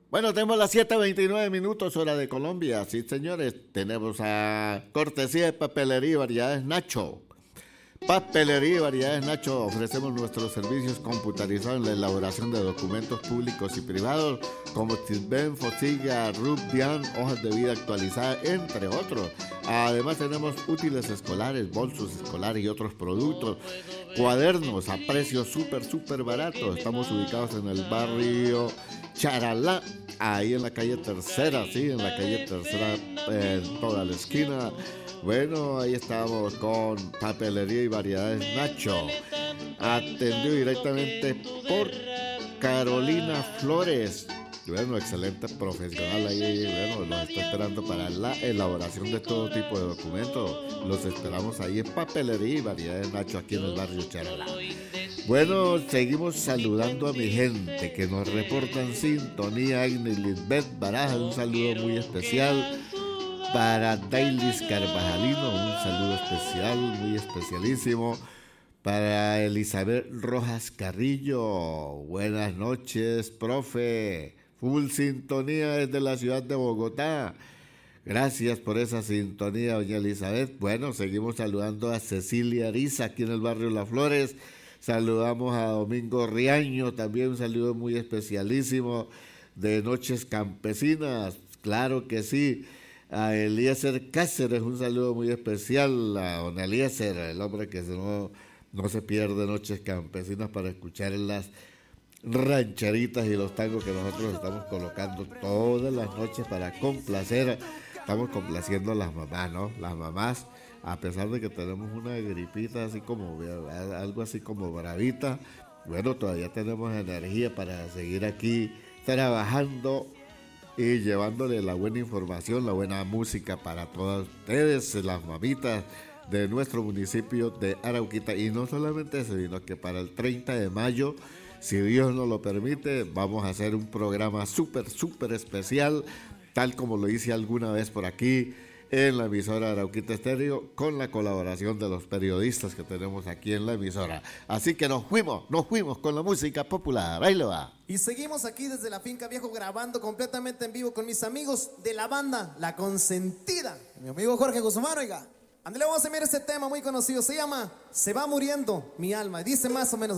Bueno, tenemos las 7:29 hora de Colombia. Sí, señores, tenemos a cortesía de Papelería y Variedades Nacho. Papelería y Variedades Nacho, ofrecemos nuestros servicios computarizados en la elaboración de documentos públicos y privados como Tisben, Fosiga, RUP, DIAN, hojas de vida actualizadas, entre otros. Además tenemos útiles escolares, bolsos escolares y otros productos, cuadernos a precios súper baratos. Estamos ubicados en el barrio Charalá, ahí en la calle Tercera, sí, en la calle Tercera, en toda la esquina. Bueno, ahí estamos con Papelería y Variedades Nacho, atendido directamente por Carolina Flores. Bueno, excelente profesional ahí, bueno, los está esperando para la elaboración de todo tipo de documentos. Los esperamos ahí en Papelería y Variedades Nacho, aquí en el barrio Charalá. Bueno, seguimos saludando a mi gente que nos reportan sintonía. Agnes Lisbeth Baraja, un saludo muy especial. Para Dailis Carvajalino, un saludo especial, muy especialísimo. Para Elizabeth Rojas Carrillo, buenas noches, profe. Full sintonía desde la ciudad de Bogotá. Gracias por esa sintonía, doña Elizabeth. Bueno, seguimos saludando a Cecilia Ariza, aquí en el barrio Las Flores. Saludamos a Domingo Riaño, también un saludo muy especialísimo de Noches Campesinas, claro que sí. A Eliezer Cáceres, un saludo muy especial a don Eliezer, el hombre que no se pierde Noches Campesinas para escuchar las rancheritas y los tangos que nosotros estamos colocando todas las noches para complacer. Estamos complaciendo a las mamás, ¿no? Las mamás, a pesar de que tenemos una gripita así como, algo así como bravita, bueno, todavía tenemos energía para seguir aquí trabajando y llevándole la buena información, la buena música para todas ustedes, las mamitas de nuestro municipio de Arauquita. Y no solamente eso, sino que para el 30 de mayo, si Dios nos lo permite, vamos a hacer un programa súper especial, tal como lo hice alguna vez por aquí en la emisora Arauquita Estéreo, con la colaboración de los periodistas que tenemos aquí en la emisora. Así que nos fuimos con la música popular. Ahí lo va. Y seguimos aquí desde la Finca Viejo grabando completamente en vivo con mis amigos de la banda La Consentida. Mi amigo Jorge Guzmán, oiga. Ándale, vamos a ver este tema muy conocido. Se llama Se va muriendo mi alma. Dice más o menos